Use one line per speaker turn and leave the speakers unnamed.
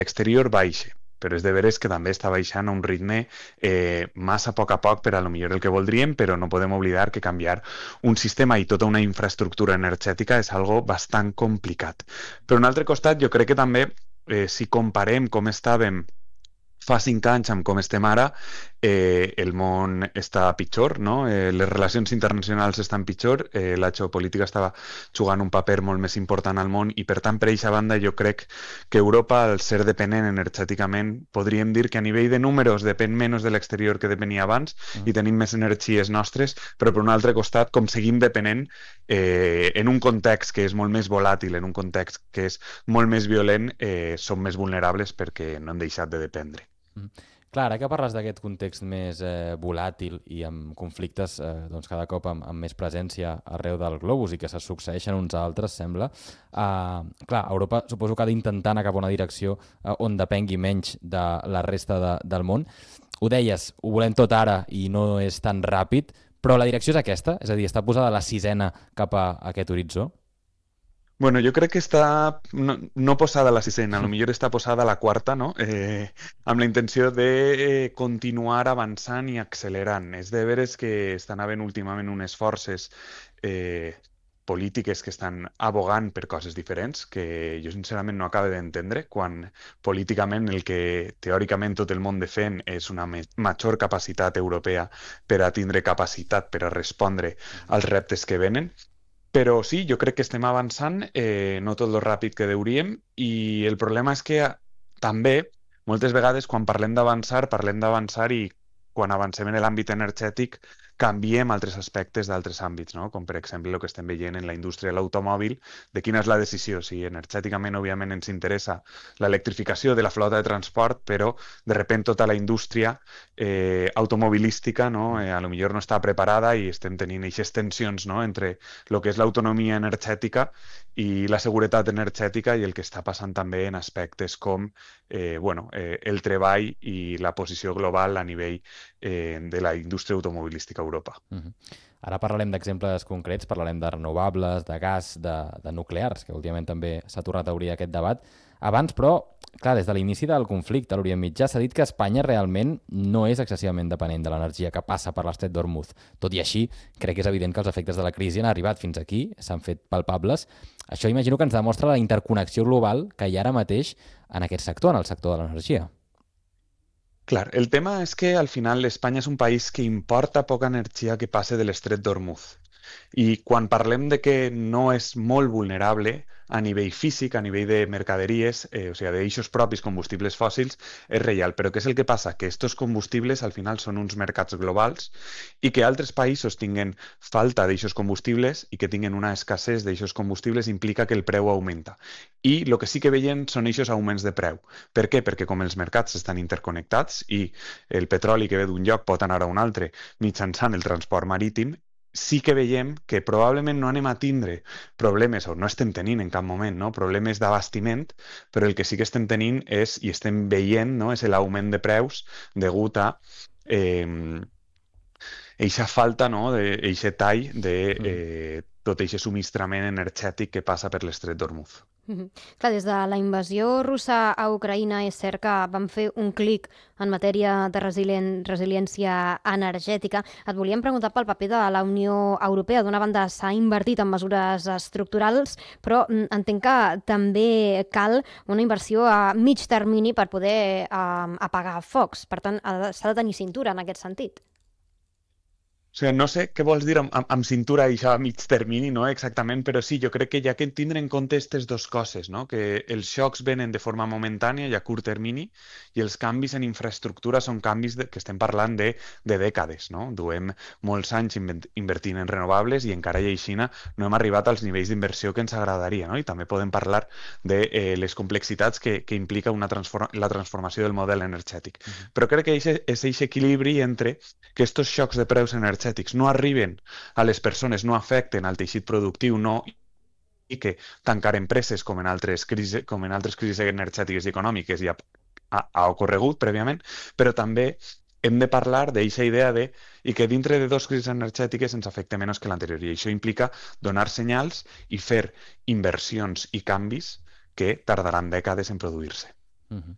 exterior baixa, però és de veres que també està baixant a un ritme massa a poc per a lo millor el que voldríem, però no podem oblidar que canviar un sistema i tota una infraestructura energètica és algo bastant complicat. Per un altre costat, jo crec que també, si comparem com estàvem fa 5 anys amb com estem ara, el món està pitjor, no? Les relacions internacionals estan pitjor, la geopolítica estava jugant un paper molt més important al món i, per tant, per aquesta banda, jo crec que Europa, al ser dependent energèticament, podríem dir que a nivell de números depèn menys de l'exterior que depenia abans i tenim més energies nostres, però per un altre costat, com seguim depenent en un context que és molt més volàtil, en un context que és molt més violent, som més vulnerables perquè no hem deixat de dependre.
Clar, ara que parles d'aquest context més volàtil i amb conflictes doncs cada cop amb més presència arreu del globus i que se succeeixen uns a altres, sembla, clar, Europa suposo que ha d'intentar anar cap a una direcció on depengui menys de la resta del món. Ho deies, ho volem tot ara i no és tan ràpid, però la direcció és aquesta? És a dir, està posada la sisena cap a aquest horitzó?
Bueno, jo crec que està no posada a la sisena, a lo millor està posada a la quarta, no? Amb la intenció de continuar avançant i accelerant. És de veres que estan havent últimament unes forces eh, polítiques que estan abogant per coses diferents, que jo sincerament no acabo d'entendre, quan políticament el que teòricament tot el món defèn és una major capacitat europea per a tindre capacitat per a respondre als reptes que venen. Però sí, jo crec que estem avançant, no tot lo ràpid que deuríem, i el problema és que també, moltes vegades, quan parlem d'avançar i quan avancem en l'àmbit energètic, canviem altres aspectes d'altres àmbits, no? Com per exemple el que estem veient en la indústria de l'automòbil, de quina és la decisió. Si energèticament, òbviament, ens interessa l'electrificació de la flota de transport, però de repent tota la indústria automobilística, no? A lo millor no està preparada i estem tenint aquestes tensions, no? Entre el que és l'autonomia energètica i la seguretat energètica i el que està passant també en aspectes com el treball i la posició global a nivell de la indústria automobilística a Europa.
Ara parlarem d'exemples concrets, parlarem de renovables, de gas, de nuclears, que últimament també s'ha tornat a obrir aquest debat. Abans, però, clar, des de l'inici del conflicte a l'Orient Mitjà s'ha dit que Espanya realment no és excessivament dependent de l'energia que passa per l'estret d'Hormuz. Tot i així, crec que és evident que els efectes de la crisi han arribat fins aquí, s'han fet palpables. Això imagino que ens demostra la interconnexió global que hi ha ara mateix en aquest sector, en el sector de l'energia.
Clar, el tema és que al final Espanya és un país que importa poca energia que passe de l'estret d'Hormuz. I quan parlem de que no és molt vulnerable a nivell físic, a nivell de mercaderies, o sigui, d'eixos propis combustibles fòssils, és real. Però què és el que passa? Que estos combustibles al final són uns mercats globals i que altres països tinguen falta d'eixos combustibles i que tinguen una escassez d'eixos combustibles implica que el preu augmenta. I el que sí que veiem són eixos augments de preu. Per què? Perquè com els mercats estan interconnectats i el petroli que ve d'un lloc pot anar a un altre mitjançant el transport marítim, sí que veiem que probablement no anem a tindre problemes, o no estem tenint en cap moment, no? Problemes d'abastiment, però el que sí que estem tenint és, i estem veient, no? És l'augment de preus degut a eixa falta, no? Eixe tall de tot eixe subministrament energètic que passa per l'estret d'Hormuz.
Clar, des de la invasió russa a Ucraïna és cert que van fer un clic en matèria de resiliència energètica. Et volíem preguntar pel paper de la Unió Europea. D'una banda s'ha invertit en mesures estructurals, però entenc que també cal una inversió a mig termini per poder apagar focs. Per tant, s'ha de tenir cintura en aquest sentit.
O sigui, no sé què vols dir amb cintura i això a mig termini, no? Exactament, però sí, jo crec que hi ha que tindre en compte aquestes dues coses, no? Que els xocs venen de forma momentània i a curt termini i els canvis en infraestructura són canvis que estem parlant de dècades, no? Duem molts anys invertint en renovables i encara i així no hem arribat als nivells d'inversió que ens agradaria, no? I també podem parlar de les complexitats que implica la transformació del model energètic. Però crec que és aquest equilibri entre que aquests xocs de preus energètics no arriben a les persones, no afecten al teixit productiu, no, i que tancar empreses com en altres crisis energètiques i econòmiques ja ha ocorregut prèviament, però també hem de parlar d'aquesta idea i que dintre de dues crisis energètiques ens afecta menys que l'anterior. I això implica donar senyals i fer inversions i canvis que tardaran dècades en produir-se.